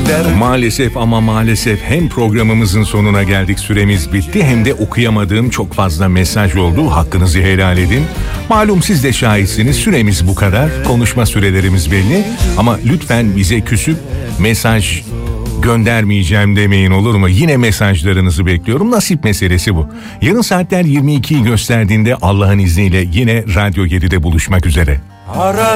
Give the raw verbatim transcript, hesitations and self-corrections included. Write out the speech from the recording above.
Maalesef ama maalesef hem programımızın sonuna geldik, süremiz bitti, hem de okuyamadığım çok fazla mesaj oldu. Hakkınızı helal edin. Malum siz de şahitsiniz, süremiz bu kadar. Konuşma sürelerimiz belli ama lütfen bize küsüp mesaj göndermeyeceğim demeyin, olur mu? Yine mesajlarınızı bekliyorum. Nasip meselesi bu. Yarın saatler yirmi ikiyi gösterdiğinde Allah'ın izniyle yine Radyo yedide buluşmak üzere.